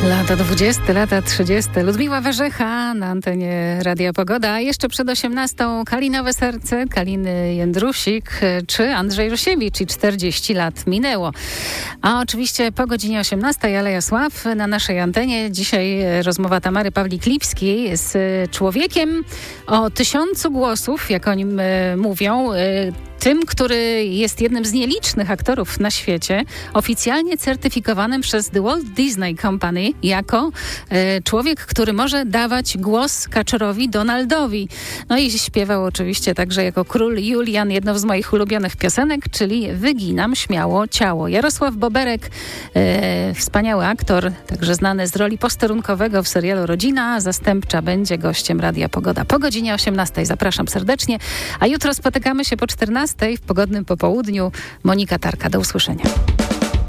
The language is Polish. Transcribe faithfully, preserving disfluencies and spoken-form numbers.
Lata dwudzieste, lata trzydzieste. Ludmiła Warzecha na antenie Radia Pogoda. A jeszcze przed osiemnastą Kalinowe Serce, Kaliny Jędrusik czy Andrzej Rusiewicz i czterdzieści lat minęło. A oczywiście po godzinie osiemnastej Aleja Sław na naszej antenie. Dzisiaj rozmowa Tamary Pawlik-Lipskiej z człowiekiem o tysiącu głosów, jak o nim mówią. Tym, który jest jednym z nielicznych aktorów na świecie, oficjalnie certyfikowanym przez The Walt Disney Company jako e, człowiek, który może dawać głos kaczorowi Donaldowi. No i śpiewał oczywiście także jako król Julian jedną z moich ulubionych piosenek, czyli Wyginam śmiało ciało. Jarosław Boberek, e, wspaniały aktor, także znany z roli posterunkowego w serialu Rodzina Zastępcza, będzie gościem Radia Pogoda po godzinie osiemnastej. Zapraszam serdecznie, a jutro spotykamy się po czternastej w pogodnym popołudniu. Monika Tarka, do usłyszenia.